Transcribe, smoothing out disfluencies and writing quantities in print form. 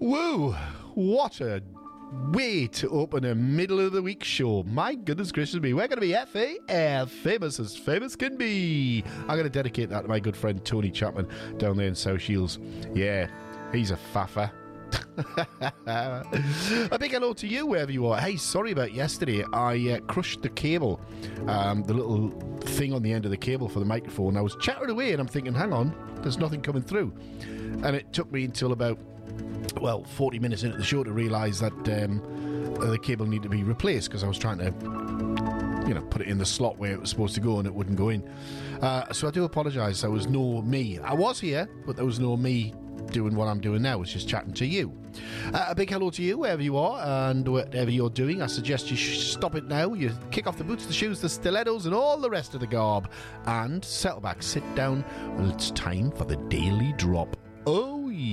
Woo! What a way to open a middle of the week show. My goodness gracious me. We're going to be famous as famous can be. I'm going to dedicate that to my good friend Tony Chapman down there in South Shields. Yeah, he's a faffer. A big hello to you wherever you are. Hey, sorry about yesterday. I crushed the cable, the little thing on the end of the cable for the microphone. I was chattering away and I'm thinking, hang on, there's nothing coming through. And it took me until about 40 minutes into the show to realise that the cable needed to be replaced, because I was trying to put it in the slot where it was supposed to go and it wouldn't go in. So I do apologise. There was no me. I was here, but there was no me doing what I'm doing now. It's just chatting to you. A big hello to you wherever you are and whatever you're doing. I suggest you stop it now. You kick off the boots, the shoes, the stilettos and all the rest of the garb and settle back, sit down. Well, it's time for the Daily Drop. Oh